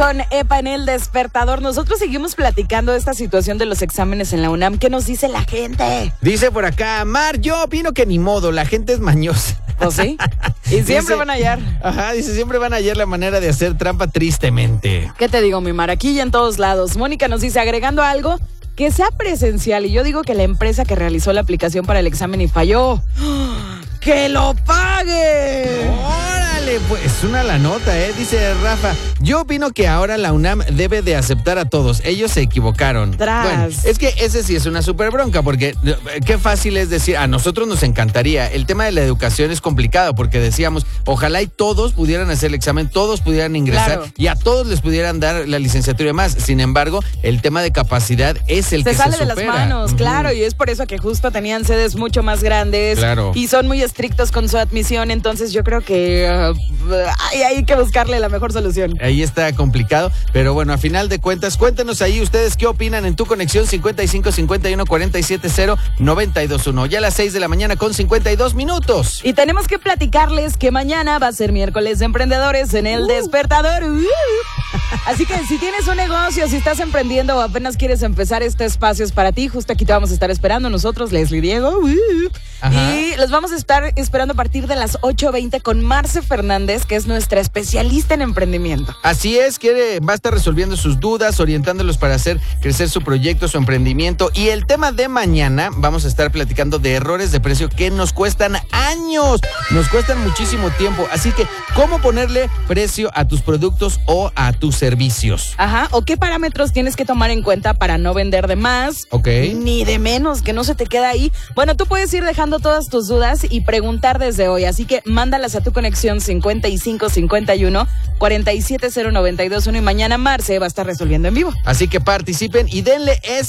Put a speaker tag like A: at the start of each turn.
A: Con EPA en el despertador, nosotros seguimos platicando de esta situación de los exámenes en la UNAM. ¿Qué nos dice la gente?
B: Dice por acá, Mar, yo opino que ni modo, la gente es mañosa.
A: ¿O sí? Y siempre van a hallar.
B: Ajá, dice, siempre van a hallar la manera de hacer trampa tristemente.
A: ¿Qué te digo, mi Mar? Aquí y en todos lados. Mónica nos dice, agregando algo, que sea presencial. Y yo digo que la empresa que realizó la aplicación para el examen y falló, ¡que lo pague!
B: ¡Órale! Pues una la nota, dice Rafa. Yo opino que ahora la UNAM debe de aceptar a todos. Ellos se equivocaron. Bueno, es que ese sí es una súper bronca, porque qué fácil es decir, a nosotros nos encantaría. El tema de la educación es complicado, porque decíamos, ojalá y todos pudieran hacer el examen, todos pudieran ingresar, claro, y a todos les pudieran dar la licenciatura y más. Sin embargo, el tema de capacidad es el que se
A: sale
B: supera.
A: De las manos, claro, y es por eso que justo tenían sedes mucho más grandes,
B: claro,
A: y son muy estrictos con su admisión. Entonces yo creo que hay que buscarle la mejor solución.
B: Ahí está complicado, pero bueno, a final de cuentas, cuéntenos ahí ustedes qué opinan en tu conexión 55 51 47 0 921. Ya a las 6 de la mañana con 52 minutos.
A: Y tenemos que platicarles que mañana va a ser miércoles de emprendedores en el despertador. Así que si tienes un negocio, si estás emprendiendo o apenas quieres empezar, este espacio es para ti. Justo aquí te vamos a estar esperando nosotros, Leslie Diego. Y los vamos a estar esperando a partir de las 8:20 con Marce Fernández, que es nuestra especialista en emprendimiento.
B: Así es, va a estar resolviendo sus dudas, orientándolos para hacer crecer su proyecto, su emprendimiento. Y el tema de mañana, vamos a estar platicando de errores de precio que nos cuestan años, nos cuestan muchísimo tiempo. Así que, ¿cómo ponerle precio a tus productos o a tus servicios?
A: Ajá, o qué parámetros tienes que tomar en cuenta para no vender de más, ni de menos, que no se te queda ahí. Bueno, tú puedes ir dejando todas tus dudas y preguntar desde hoy, así que mándalas a tu conexión 55 51 47 0 921 y mañana Marce va a estar resolviendo en vivo.
B: Así que participen y denle